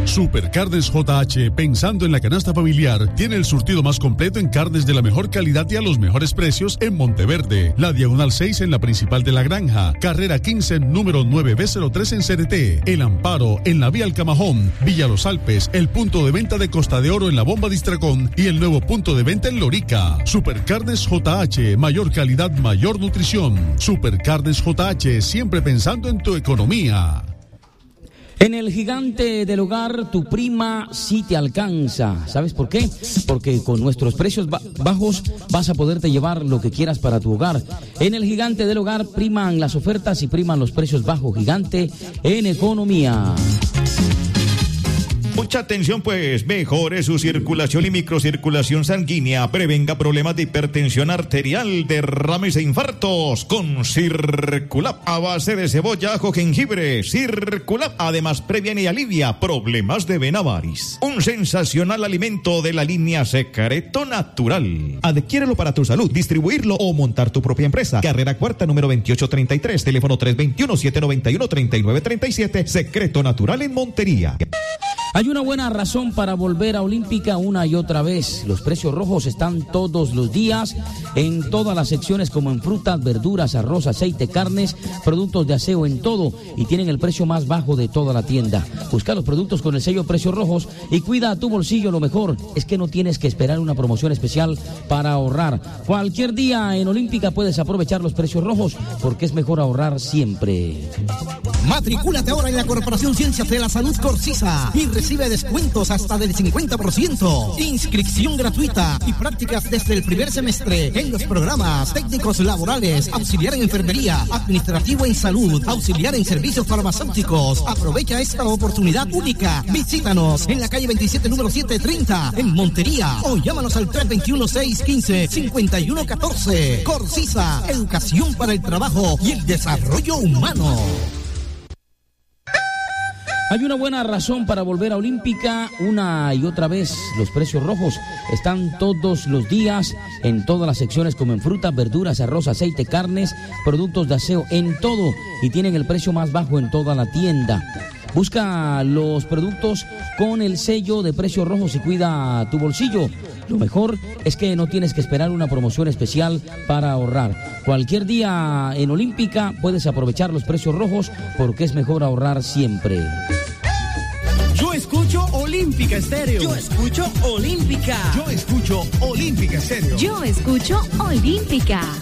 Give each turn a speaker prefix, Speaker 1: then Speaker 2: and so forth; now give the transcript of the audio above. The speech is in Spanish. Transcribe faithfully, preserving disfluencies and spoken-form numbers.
Speaker 1: Supercarnes J H, pensando en la canasta familiar, tiene el surtido más completo en carnes de la mejor calidad y a los mejores precios en Monteverde, la Diagonal seis en la principal de La Granja, carrera quince, número nueve B cero tres en C D T, El Amparo en la vía Alcamajón, Villa Los Alpes, el punto de venta de Costa de Oro en la Bomba Distracón y el nuevo punto de venta en Lorica. Supercarnes J H, mayor calidad, mayor nutrición. Supercarnes J H, siempre pensando en tu economía.
Speaker 2: En el Gigante del Hogar, tu prima sí te alcanza. ¿Sabes por qué? Porque con nuestros precios ba- bajos vas a poderte llevar lo que quieras para tu hogar. En el Gigante del Hogar priman las ofertas y priman los precios bajos. Gigante en economía.
Speaker 3: Mucha atención pues, mejore su circulación y microcirculación sanguínea, prevenga problemas de hipertensión arterial, derrames e infartos con Circulap a base de cebolla, ajo, jengibre. Circulap además previene y alivia problemas de vena varis. Un sensacional alimento de la línea Secreto Natural. Adquiérelo para tu salud, distribuirlo o montar tu propia empresa. Carrera Cuarta, número veintiocho treinta y tres, teléfono tres dos uno, siete nueve uno, tres nueve tres siete, Secreto Natural en Montería.
Speaker 2: Hay una buena razón para volver a Olímpica una y otra vez. Los precios rojos están todos los días en todas las secciones, como en frutas, verduras, arroz, aceite, carnes, productos de aseo, en todo, y tienen el precio más bajo de toda la tienda. Busca los productos con el sello Precios Rojos y cuida tu bolsillo. Lo mejor es que no tienes que esperar una promoción especial para ahorrar. Cualquier día en Olímpica puedes aprovechar los precios rojos, porque es mejor ahorrar siempre.
Speaker 4: Matricúlate ahora en la Corporación Ciencias de la Salud Corcisa y recibe descuentos hasta del cincuenta por ciento. Inscripción gratuita y prácticas desde el primer semestre en los programas técnicos laborales, auxiliar en enfermería, administrativo en salud, auxiliar en servicios farmacéuticos. Aprovecha esta oportunidad única. Visítanos en la calle veintisiete, número setecientos treinta, en Montería, o llámanos al tres dos uno, seis uno cinco, cinco uno uno cuatro. Corcisa, educación para el trabajo y el desarrollo humano.
Speaker 2: Hay una buena razón para volver a Olímpica una y otra vez. Los precios rojos están todos los días en todas las secciones, como en frutas, verduras, arroz, aceite, carnes, productos de aseo, en todo, y tienen el precio más bajo en toda la tienda. Busca los productos con el sello de Precios Rojos y cuida tu bolsillo. Lo mejor es que no tienes que esperar una promoción especial para ahorrar. Cualquier día en Olímpica puedes aprovechar los precios rojos, porque es mejor ahorrar siempre.
Speaker 5: Yo escucho Olímpica Estéreo.
Speaker 6: Yo escucho Olímpica.
Speaker 5: Yo escucho Olímpica Estéreo.
Speaker 7: Yo escucho Olímpica.